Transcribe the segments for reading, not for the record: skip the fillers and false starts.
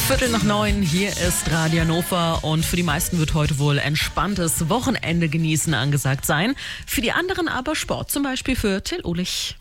8:15, hier ist Radio Hannover und für die meisten wird heute wohl entspanntes Wochenende genießen angesagt sein. Für die anderen aber Sport, zum Beispiel für Till Uhlich.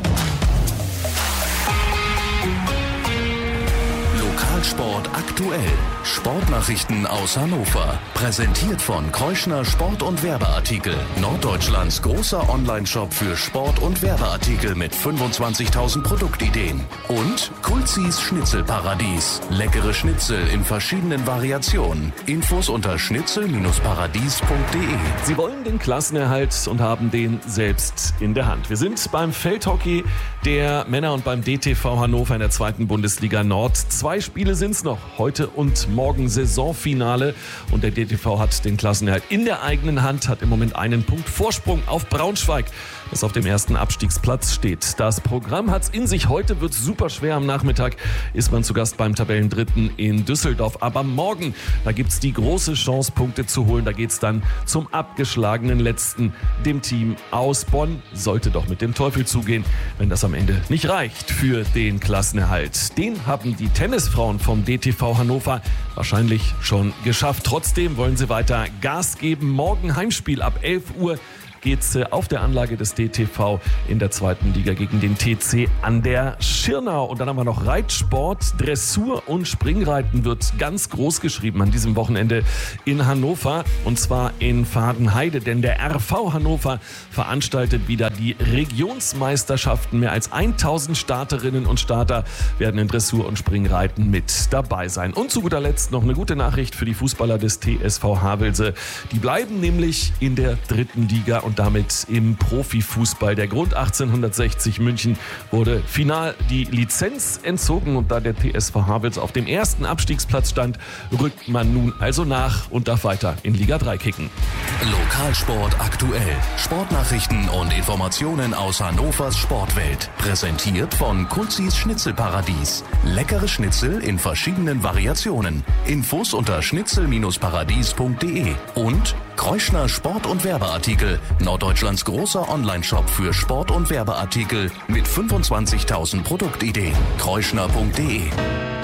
Lokalsport aktuell. Sportnachrichten aus Hannover. Präsentiert von Kreuschner Sport- und Werbeartikel. Norddeutschlands großer Onlineshop für Sport- und Werbeartikel mit 25.000 Produktideen. Und Kulzis Schnitzelparadies. Leckere Schnitzel in verschiedenen Variationen. Infos unter schnitzel-paradies.de. Sie wollen den Klassenerhalt und haben den selbst in der Hand. Wir sind beim Feldhockey der Männer und beim DTV Hannover in der 2. Bundesliga Nord. 2 Spiele sind's noch. Heute und morgen Saisonfinale. Und der DTV hat den Klassenerhalt in der eigenen Hand, hat im Moment einen Punkt Vorsprung auf Braunschweig, das auf dem ersten Abstiegsplatz steht. Das Programm hat's in sich. Heute wird's super schwer. Am Nachmittag ist man zu Gast beim Tabellendritten in Düsseldorf. Aber morgen, da gibt's die große Chance, Punkte zu holen. Da geht's dann zum abgeschlagenen Letzten, dem Team aus Bonn. Sollte doch mit dem Teufel zugehen, wenn das am Ende nicht reicht für den Klassenerhalt. Den haben die Tennisfrauen vom DTV Hannover wahrscheinlich schon geschafft. Trotzdem wollen sie weiter Gas geben. Morgen Heimspiel ab 11 Uhr geht's auf der Anlage des DTV in der 2. Liga gegen den TC an der Schirnau. Und dann haben wir noch Reitsport, Dressur und Springreiten wird ganz groß geschrieben an diesem Wochenende in Hannover. Und zwar in Vadenheide, denn der RV Hannover veranstaltet wieder die Regionsmeisterschaften. Mehr als 1000 Starterinnen und Starter werden in Dressur und Springreiten mit dabei sein. Und zu guter Letzt noch eine gute Nachricht für die Fußballer des TSV Havelse. Die bleiben nämlich in der 3. Liga und damit im Profifußball. Der Grund 1860 München wurde final die Lizenz entzogen und da der TSV Havelse auf dem ersten Abstiegsplatz stand, rückt man nun also nach und darf weiter in Liga 3 kicken. Lokalsport aktuell. Sportnachrichten und Informationen aus Hannovers Sportwelt. Präsentiert von Kulzis Schnitzelparadies. Leckere Schnitzel in verschiedenen Variationen. Infos unter schnitzel-paradies.de. Und Kreuschner Sport- und Werbeartikel. Norddeutschlands großer Onlineshop für Sport- und Werbeartikel mit 25.000 Produktideen. kreuschner.de